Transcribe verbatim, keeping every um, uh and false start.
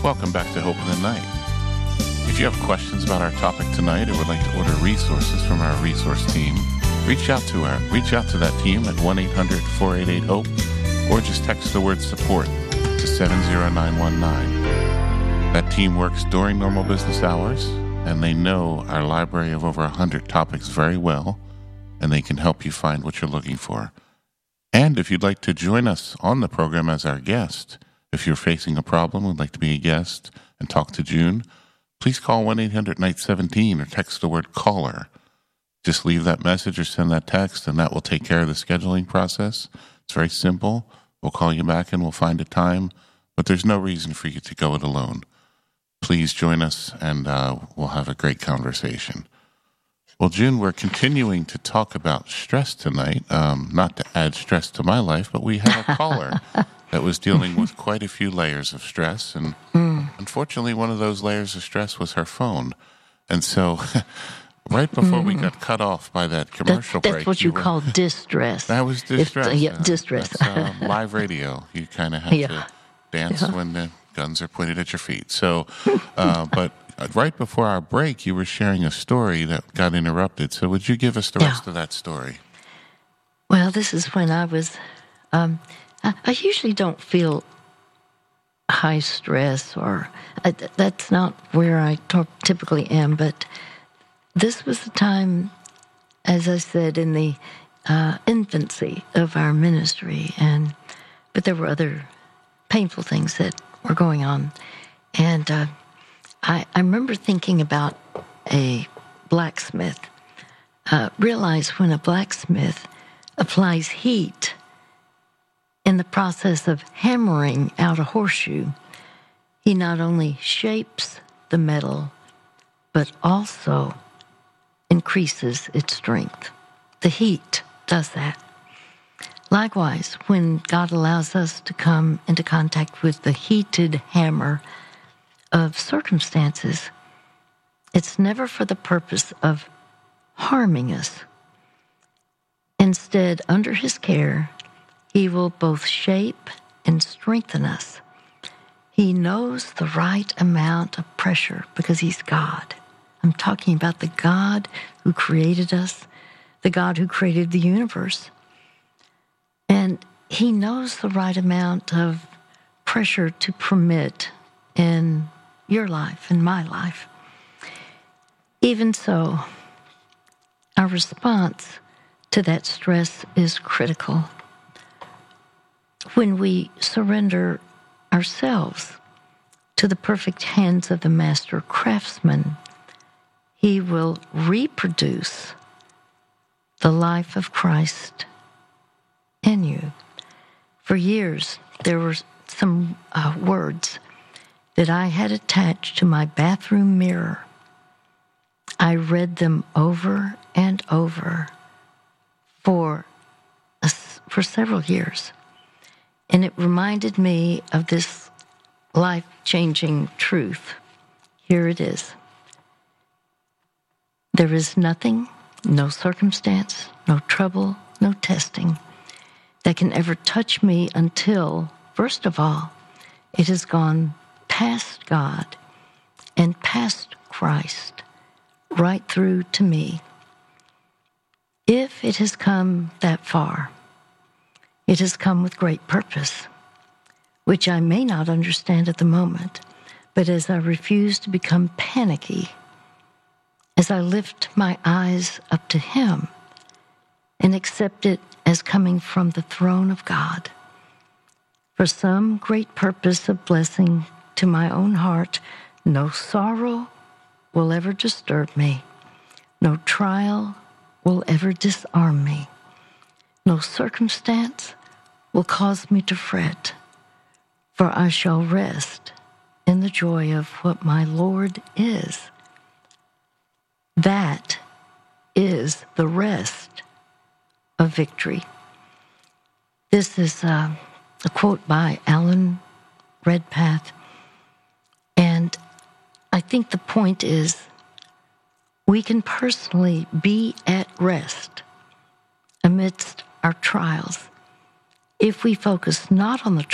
Welcome back to Hope in the Night. If you have questions about our topic tonight or would like to order resources from our resource team, reach out to our reach out to that team at one eight hundred four eight eight HOPE or just text the word support to seven zero nine one nine. That team works during normal business hours, and they know our library of over one hundred topics very well, and they can help you find what you're looking for. And if you'd like to join us on the program as our guest, if you're facing a problem, would like to be a guest and talk to June, please call one eight hundred night seventeen or text the word caller. Just leave that message or send that text, and that will take care of the scheduling process. It's very simple. We'll call you back and we'll find a time, but there's no reason for you to go it alone. Please join us, and uh, we'll have a great conversation. Well, June, we're continuing to talk about stress tonight. Um, not to add stress to my life, but we had a caller that was dealing with quite a few layers of stress, and mm. unfortunately, one of those layers of stress was her phone. And so, right before mm. we got cut off by that commercial that, that's break, that's what you, you were, call distress. That was distress. If, uh, yeah, uh, distress. That's, uh, live radio. You kind of have yeah. to dance yeah. when the guns are pointed at your feet. So, uh, but right before our break, you were sharing a story that got interrupted. So would you give us the yeah. rest of that story? Well, this is when I was, um, I, I usually don't feel high stress, or uh, that's not where I t- typically am, but this was the time, as I said, in the uh, infancy of our ministry, and but there were other painful things that were going on. And uh, I, I remember thinking about a blacksmith. Uh, realize when a blacksmith applies heat in the process of hammering out a horseshoe, he not only shapes the metal, but also increases its strength. The heat does that. Likewise, when God allows us to come into contact with the heated hammer of circumstances, it's never for the purpose of harming us. Instead, under His care, He will both shape and strengthen us. He knows the right amount of pressure because He's God. I'm talking about the God who created us, the God who created the universe. And He knows the right amount of pressure to permit in your life, in my life. Even so, our response to that stress is critical. When we surrender ourselves to the perfect hands of the master craftsman, He will reproduce the life of Christ in you. For years, there were some uh, words that I had attached to my bathroom mirror. I read them over and over for a, for several years, and it reminded me of this life-changing truth. Here it is. There is nothing, no circumstance, no trouble, no testing that can ever touch me until, first of all, it has gone past God and past Christ, right through to me. If it has come that far, it has come with great purpose, which I may not understand at the moment, but as I refuse to become panicky, as I lift my eyes up to Him and accept it as coming from the throne of God, for some great purpose of blessing to my own heart, no sorrow will ever disturb me. No trial will ever disarm me. No circumstance will cause me to fret, for I shall rest in the joy of what my Lord is. That is the rest of victory. This is uh, a quote by Alan Redpath, and I think the point is we can personally be at rest amidst our trials if we focus not on the